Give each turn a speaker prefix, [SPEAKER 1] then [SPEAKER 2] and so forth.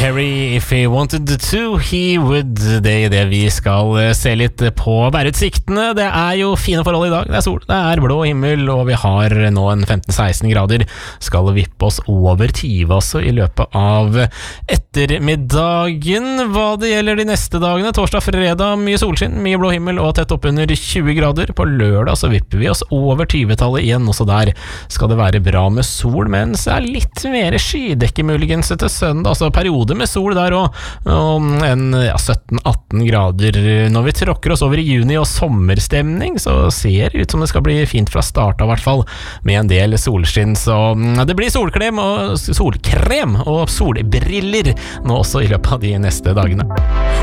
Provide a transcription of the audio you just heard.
[SPEAKER 1] Perry, if he wanted to, he would. Det er det vi skal se litt på værutsiktene. Det er jo fine forhold i dag. Det er sol, det er blå himmel, og vi har nå en 15-16 grader. Skal vippe oss over 20 altså i løpet av ettermiddagen. Hva det gjelder de neste dagene, torsdag, fredag, mye solskinn, mye blå himmel og tett opp under 20 grader. På lørdag så vipper vi oss over 20-tallet igjen. Også der skal det være bra med sol, mens det er litt mer skydekke muligens til søndag, altså periode med sol der og en 17-18 grader. Når vi tråkker oss over i juni og sommerstemning, så ser det ut som det skal bli fint fra start av, i hvert fall med en del solskinn, så det blir solkrem og solbriller nå også i løpet av de neste dagene.